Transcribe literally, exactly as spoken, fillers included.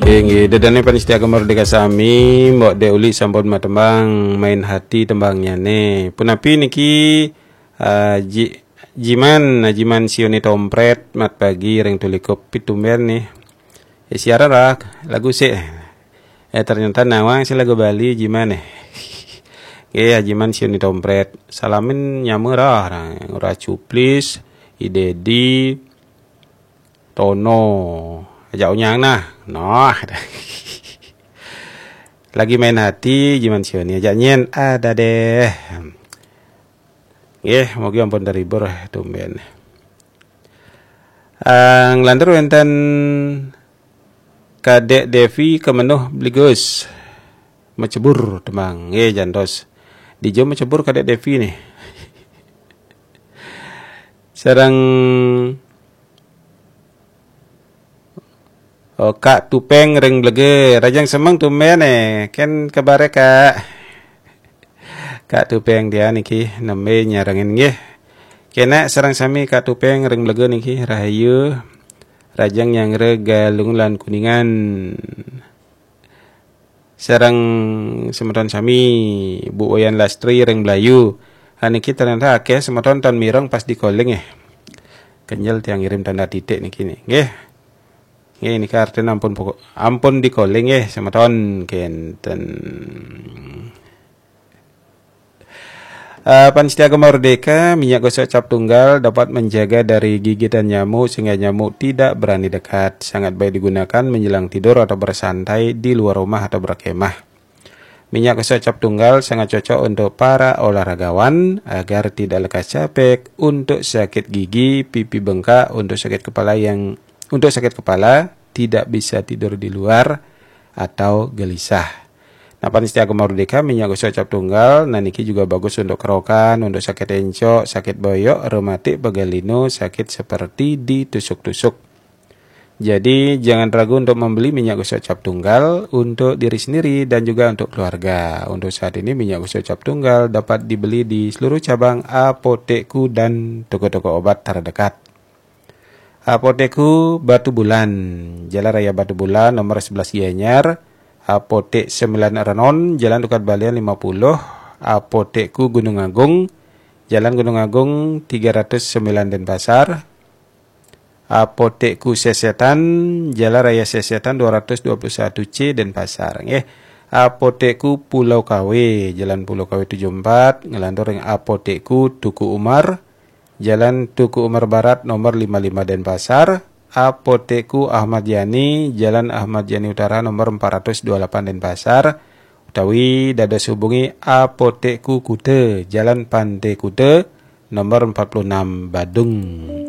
Ingi dedane panitia Merdeka Sami mbok de uli sampun matembang main hati tembangnya ne. Punapi niki uh, ji, jiman jiman sioni tompret mat pagi reng tulikop pitumber nih. E siara rak lagu se. Eh ternyata nawang si lagu Bali jiman eh. Ya jiman sioni tompret. Salamin nyamurah ora cuplis idedi tono ajak unyang nah noh lagi main hati jiman sioni ajak nyen ada deh eh mogi ampun dari bor tumben ang lantur enten kadek Devi kemenuh bligus macebur temang eh jantos di jom macebur kadek Devi nih serang oh kak tupeng reng blege rajang semang tumben eh ken kabare kak kak tupeng dia niki nembe nyarangin nggih kena serang sami kak tupeng reng blege niki rahayu rajang yang regalung lan kuningan serang semeton sami Bu Wayan Lastri reng Blayu niki ternyata akeh semeton ton mireng pas di calling eh kenjel tiang ngirim tanda titik niki nih nggih. Ini kartu ampun pokok ampun di calling ya sama ton kenten. Uh, Panitia Merdeka minyak gosok cap tunggal dapat menjaga dari gigitan nyamuk sehingga nyamuk tidak berani dekat. Sangat baik digunakan menjelang tidur atau bersantai di luar rumah atau berkemah. Minyak gosok cap tunggal sangat cocok untuk para olahragawan agar tidak lekas capek, untuk sakit gigi, pipi bengkak, untuk sakit kepala yang Untuk sakit kepala, tidak bisa tidur di luar, atau gelisah. Nah, Panitia Merdeka minyak gosok cap tunggal, nah niki juga bagus untuk kerokan, untuk sakit encok, sakit boyok, reumatik, pegalino, sakit seperti ditusuk-tusuk. Jadi, jangan ragu untuk membeli minyak gosok cap tunggal untuk diri sendiri dan juga untuk keluarga. Untuk saat ini minyak gosok cap tunggal dapat dibeli di seluruh cabang apotekku dan toko-toko obat terdekat. Apotekku Batu Bulan, Jalan Raya Batu Bulan nomor sebelas Gianyar, Apotek sembilan Renon, Jalan Dukat Balian lima puluh, Apotekku Gunung Agung, Jalan Gunung Agung tiga ratus sembilan Denpasar, Apotekku Sesetan, Jalan Raya Sesetan dua ratus dua puluh satu C Denpasar. Eh, Apotekku Pulau K W, Jalan Pulau K W tujuh puluh empat, ngelantur yang Apotekku Tuku Umar, Jalan Tuku Umar Barat nomor lima puluh lima Denpasar, Apotekku Ahmad Yani, Jalan Ahmad Yani Utara nomor empat ratus dua puluh delapan Denpasar, utawi dados hubungi Apotekku Kute, Jalan Pantai Kute nomor empat puluh enam Badung.